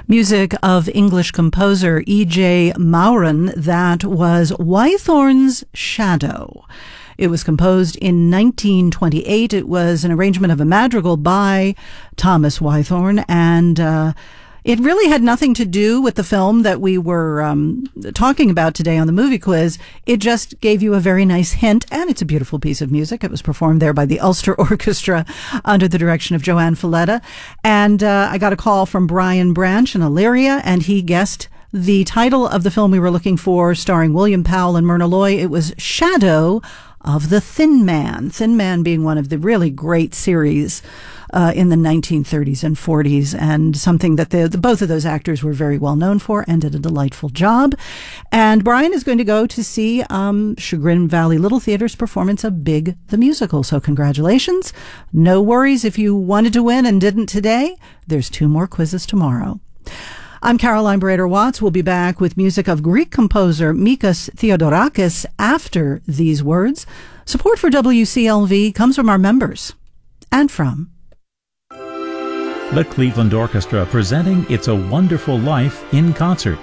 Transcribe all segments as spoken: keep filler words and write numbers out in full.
Music of English composer E J Maurin. That was Wythorn's Shadow. It was composed in nineteen twenty-eight. It was an arrangement of a madrigal by Thomas Wythorn, and uh, it really had nothing to do with the film that we were um, talking about today on the movie quiz. It just gave you a very nice hint, and it's a beautiful piece of music. It was performed there by the Ulster Orchestra under the direction of Joanne Falletta. And uh, I got a call from Brian Branch in Elyria, and he guessed the title of the film we were looking for, starring William Powell and Myrna Loy. It was Shadow of the Thin Man. Thin Man being one of the really great series uh, in the nineteen thirties and forties, and something that the, the both of those actors were very well known for and did a delightful job. And Brian is going to go to see um, Chagrin Valley Little Theater's performance of Big the Musical. So congratulations. No worries if you wanted to win and didn't today. There's two more quizzes tomorrow. I'm Caroline Brader-Watts. We'll be back with music of Greek composer Mikos Theodorakis after these words. Support for W C L V comes from our members and from the Cleveland Orchestra, presenting It's a Wonderful Life in concert.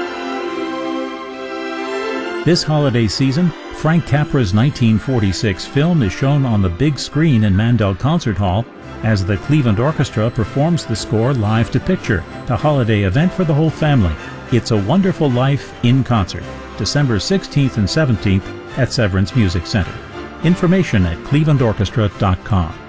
This holiday season, Frank Capra's nineteen forty-six film is shown on the big screen in Mandel Concert Hall as the Cleveland Orchestra performs the score live to picture, a holiday event for the whole family. It's a Wonderful Life in concert, December sixteenth and seventeenth at Severance Music Center. Information at cleveland orchestra dot com.